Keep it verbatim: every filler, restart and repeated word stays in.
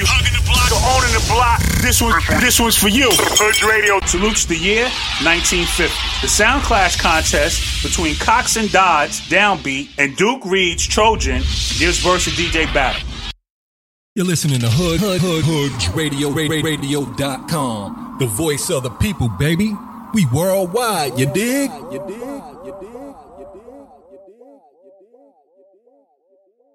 you. Hugging the block. So owning the block. This one, this one's for you. Hood Radio salutes the year nineteen fifty. The Sound Clash contest between Cox and Dodds, Downbeat, and Duke Reed's Trojan gives verse a D J battle. You're listening to Hood, Hood, Hood, Hood Radio, radio dot com. The voice of the people, baby. We worldwide, you dig? You dig? You dig? You dig?